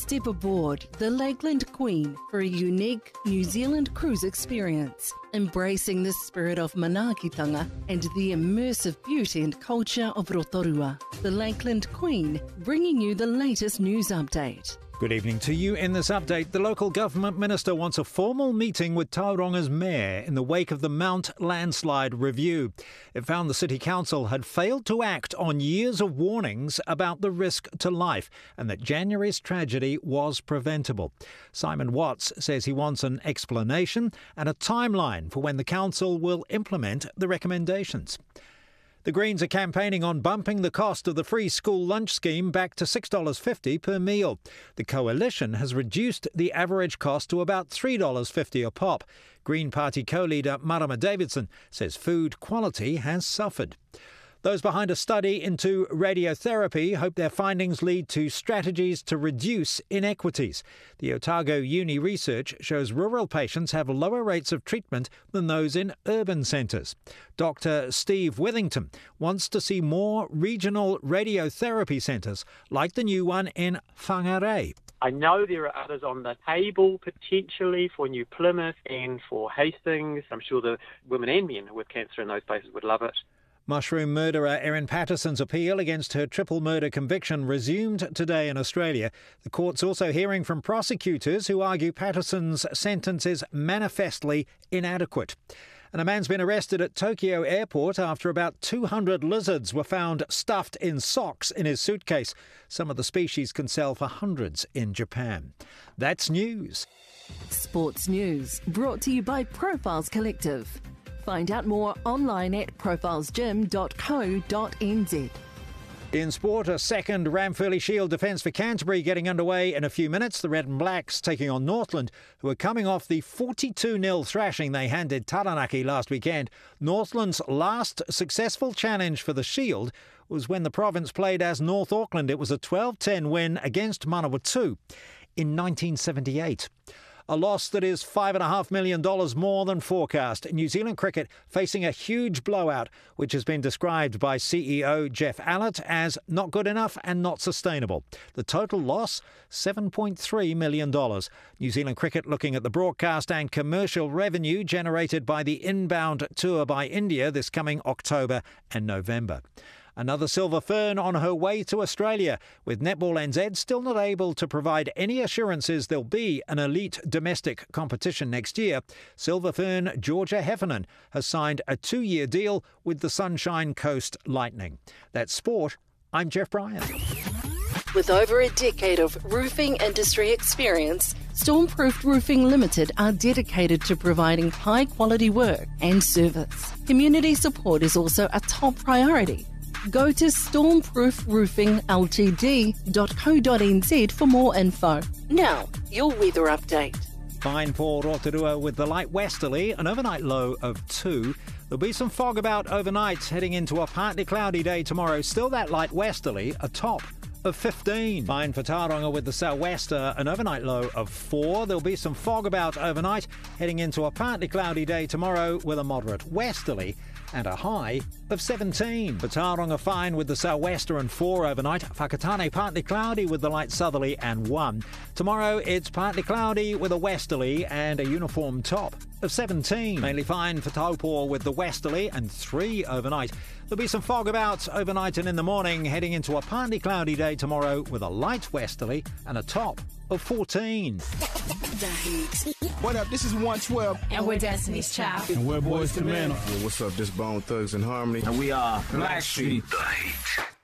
Step aboard the Lakeland Queen for a unique New Zealand cruise experience, embracing the spirit of manaakitanga and the immersive beauty and culture of Rotorua. The Lakeland Queen, bringing you the latest news update. Good evening to you. In this update, the local government minister wants a formal meeting with Tauranga's mayor in the wake of the Mount landslide review. It found the city council had failed to act on years of warnings about the risk to life and that January's tragedy was preventable. Simon Watts says he wants an explanation and a timeline for when the council will implement the recommendations. The Greens are campaigning on bumping the cost of the free school lunch scheme back to $6.50 per meal. The coalition has reduced the average cost to about $3.50 a pop. Green Party co-leader Marama Davidson says food quality has suffered. Those behind a study into radiotherapy hope their findings lead to strategies to reduce inequities. The Otago Uni research shows rural patients have lower rates of treatment than those in urban centres. Dr. Steve Withington wants to see more regional radiotherapy centres like the new one in Whangarei. I know there are others on the table potentially for New Plymouth and for Hastings. I'm sure the women and men with cancer in those places would love it. Mushroom murderer Erin Patterson's appeal against her triple murder conviction resumed today in Australia. The court's also hearing from prosecutors who argue Patterson's sentence is manifestly inadequate. And a man's been arrested at Tokyo Airport after about 200 lizards were found stuffed in socks in his suitcase. Some of the species can sell for hundreds in Japan. That's news. Sports news brought to you by Profiles Collective. Find out more online at profilesgym.co.nz. In sport, a second Ramfurly Shield defence for Canterbury getting underway in a few minutes. The Red and Blacks taking on Northland, who are coming off the 42-0 thrashing they handed Taranaki last weekend. Northland's last successful challenge for the Shield was when the province played as North Auckland. It was a 12-10 win against Manawatu in 1978. A loss that is $5.5 million more than forecast. New Zealand cricket facing a huge blowout, which has been described by CEO Jeff Allett as not good enough and not sustainable. The total loss, $7.3 million. New Zealand cricket looking at the broadcast and commercial revenue generated by the inbound tour by India this coming October and November. Another silver fern on her way to Australia, with Netball NZ still not able to provide any assurances there'll be an elite domestic competition next year. Silver fern Georgia Heffernan has signed a 2-year deal with the Sunshine Coast Lightning. That's sport. I'm Jeff Bryan. With over a decade of roofing industry experience, Stormproof Roofing Limited are dedicated to providing high-quality work and service. Community support is also a top priority. Go to stormproofroofingltd.co.nz for more info. Now, your weather update. Fine for Rotorua with the light westerly, an overnight low of 2. There'll be some fog about overnight, heading into a partly cloudy day tomorrow. Still that light westerly, a top of 15. Fine for Tauranga with the sou'wester, an overnight low of 4. There'll be some fog about overnight, heading into a partly cloudy day tomorrow with a moderate westerly and a high of 17. For Tauranga, fine with the sou'wester and 4 overnight. Whakatane partly cloudy with the light southerly and 1. Tomorrow it's partly cloudy with a westerly and a uniform top of 17. Mainly fine for Taupo with the westerly and 3 overnight. There'll be some fog about overnight and in the morning, heading into a partly cloudy day tomorrow with a light westerly and a top of 14. What up? This is 112. And we're Destiny's Child. And we're Boys to Men. What's up? This Bone Thugs and Harmony. And we are Blackstreet. The Heat.